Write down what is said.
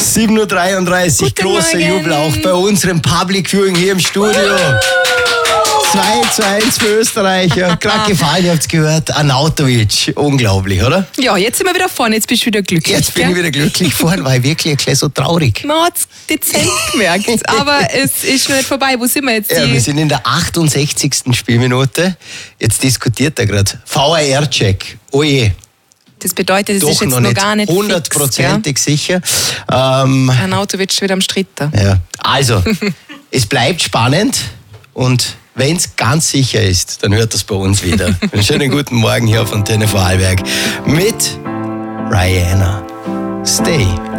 7.33 Uhr, großer Jubel auch bei unserem Public Viewing hier im Studio. 2:1 für Österreich. Ja, gerade gefallen, ihr habt es gehört. Arnautovic, unglaublich, oder? Ja, jetzt sind wir wieder vorne, jetzt bist du wieder glücklich. Jetzt bin ich wieder glücklich. Vorhin war ich wirklich ein bisschen so traurig. Man hat es dezent gemerkt, aber es ist noch nicht vorbei. Wo sind wir jetzt? Ja, wir sind in der 68. Spielminute. Jetzt diskutiert er gerade. VAR-Check. Oh je. Das bedeutet, es Doch ist jetzt noch gar nicht hundertprozentig sicher. Arnautovic wieder am Stritter. Ja. Also, es bleibt spannend und wenn es ganz sicher ist, dann hört das bei uns wieder. Einen schönen guten Morgen hier auf Antenne Vorarlberg mit Rihanna. Stay.